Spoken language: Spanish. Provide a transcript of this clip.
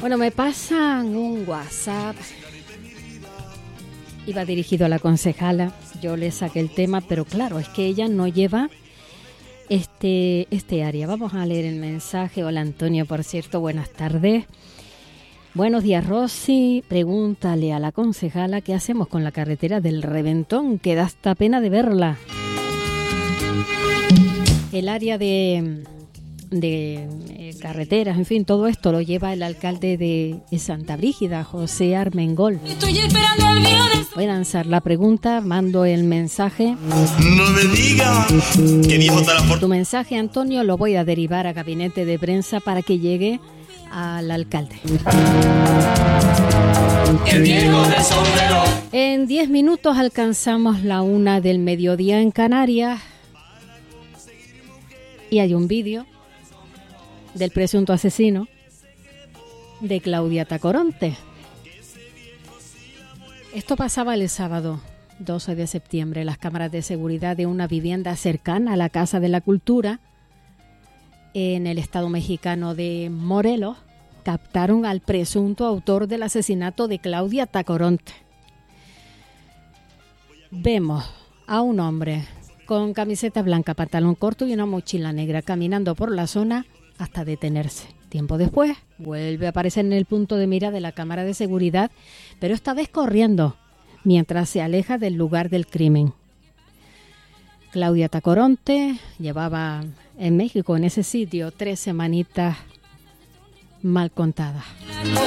Bueno, me pasan un WhatsApp. Iba dirigido a la concejala. Yo le saqué el tema, pero claro, es que ella no lleva este área. Vamos a leer el mensaje. Hola Antonio, por cierto, buenas tardes. Buenos días, Rosy. Pregúntale a la concejala qué hacemos con la carretera del Reventón, que da hasta pena de verla. El área de carreteras, en fin, todo esto lo lleva el alcalde de Santa Brígida, José Armengol. Estoy esperando el mío de... Voy a lanzar la pregunta, mando el mensaje. No me diga que viejo está la Tu mensaje, Antonio, lo voy a derivar a gabinete de prensa para que llegue al alcalde. El viejo del sombrero. En 10 minutos alcanzamos la 1 del mediodía en Canarias y hay un vídeo del presunto asesino de Claudia Tacoronte. Esto pasaba el sábado 12 de septiembre. Las cámaras de seguridad de una vivienda cercana a la Casa de la Cultura en el estado mexicano de Morelos captaron al presunto autor del asesinato de Claudia Tacoronte. Vemos a un hombre con camiseta blanca, pantalón corto y una mochila negra caminando por la zona hasta detenerse. Tiempo después vuelve a aparecer en el punto de mira de la cámara de seguridad, pero esta vez corriendo, mientras se aleja del lugar del crimen. Claudia Tacoronte llevaba en México, en ese sitio, 3 semanitas mal contadas.